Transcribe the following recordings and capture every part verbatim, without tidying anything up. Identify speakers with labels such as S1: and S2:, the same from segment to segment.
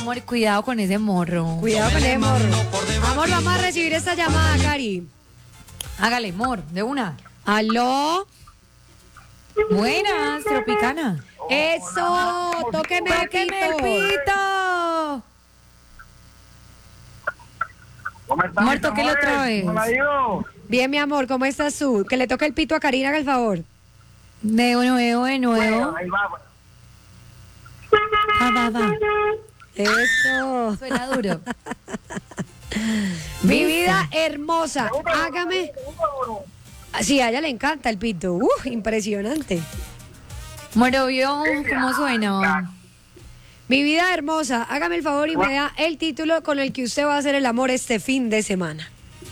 S1: amor, cuidado con ese morro.
S2: Cuidado con ese morro. Amor, vamos a recibir esta llamada, Cari.
S1: Hágale, amor, de una.
S2: ¿Aló?
S1: Buenas, Tropicana.
S2: Eso, tóqueme el
S1: ¡Tóqueme el
S2: pito.
S3: ¿Cómo estás,
S1: Amor,
S3: mis
S1: tóquelo
S3: amores?
S1: otra vez.
S3: ¿Cómo la ha ido?
S2: Bien, mi amor, ¿cómo estás tú? Que le toque el pito a Karina, haga el favor.
S1: De nuevo, de
S3: Bueno,
S1: nuevo.
S3: ahí va.
S1: Va, va, va.
S2: Eso.
S1: Suena duro.
S2: Mi vida hermosa, hágame. Sí, a ella le encanta el pito. Uf, impresionante.
S1: Moro, ¿vio cómo suena?
S2: Mi vida hermosa, hágame el favor y me da el título con el que usted va a hacer el amor este fin de semana.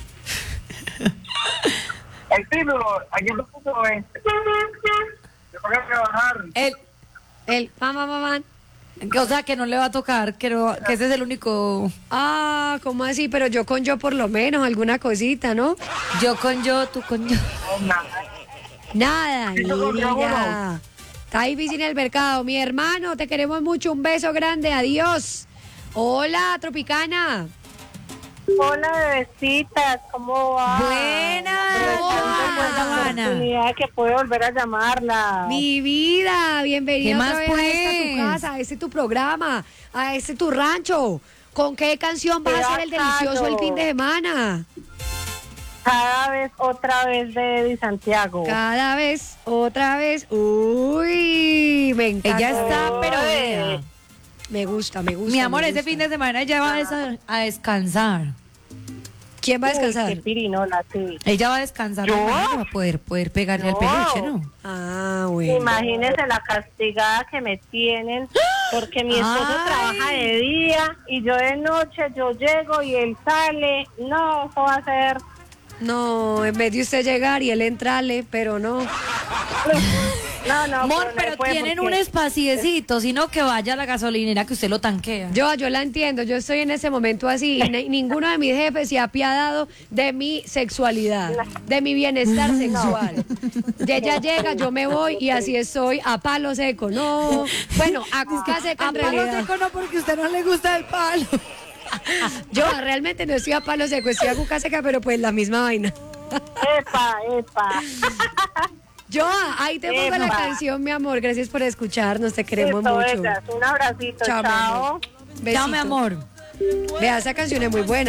S3: El título, aquí lo puso es. Te toca trabajar.
S1: El,
S2: El mamá, mamá.
S1: o sea, que no le va a tocar, que, no- que ese es el único.
S2: Ah, ¿cómo así? Pero yo con yo por lo menos, alguna cosita, ¿no?
S1: Yo con yo, tú con yo.
S3: No, nada.
S2: Nada,
S3: Sí, yo con yo,
S2: niña. Está difícil el mercado. Mi hermano, te queremos mucho. Un beso grande. Adiós. Hola, Tropicana.
S4: Hola, bebecitas, ¿cómo va?
S1: Buenas,
S4: Buena
S1: Joana.
S4: oportunidad que puede volver a llamarla.
S2: Mi vida, bienvenida
S1: ¿Qué
S2: otra
S1: más,
S2: vez a esta tu
S1: pues?
S2: casa, a este tu programa, a este tu rancho. ¿Con qué canción va
S4: Qué
S2: a ser el
S4: bacano.
S2: delicioso el fin de semana?
S4: Cada vez, otra vez de Eddie Santiago.
S2: Cada vez, otra vez. Uy, me encanta.
S1: Ella está, pero
S4: Ay.
S1: vea.
S2: Me gusta, me gusta.
S1: Mi amor,
S2: me
S1: ese
S2: gusta.
S1: fin de semana ella va a, desa- a descansar.
S2: ¿Quién va a
S4: Uy,
S2: descansar?
S4: qué pirinola, sí.
S1: Ella va a descansar.
S4: ¿Yo?
S1: mi hermano, para poder, poder pegarle al
S4: No.
S1: peluche, ¿no?
S2: Ah, bueno.
S4: Imagínese la castigada que me tienen, porque mi esposo
S1: Ay.
S4: trabaja de día y yo de noche, yo llego y él sale. No, eso va a ser...
S2: No, en vez de usted llegar y él entrarle, pero no.
S4: No, no,
S1: Amor,
S4: no
S1: pero
S4: fue
S1: tienen
S4: porque-
S1: un espaciecito, sino que vaya a la gasolinera que usted lo tanquea.
S2: Yo, yo la entiendo, yo estoy en ese momento así y ni- ninguno de mis jefes se ha apiadado de mi sexualidad, de mi bienestar sexual. De ella llega, yo me voy y así estoy a palo seco. No, bueno, a cuca seca en
S1: A palo
S2: realidad.
S1: seco no, porque a usted no le gusta el palo.
S2: Yo realmente no estoy a palo seco, estoy a cuca seca, pero pues la misma vaina.
S4: Epa, epa.
S2: Yo, ahí te pongo la
S4: Epa.
S2: canción, mi amor. Gracias por escucharnos, te queremos
S4: Listo,
S2: mucho.
S4: bellas. Un abracito,
S2: Chao, mi amor.
S4: chao.
S1: Chao, mi
S2: Besito.
S1: amor.
S2: Vea, esa canción es muy buena.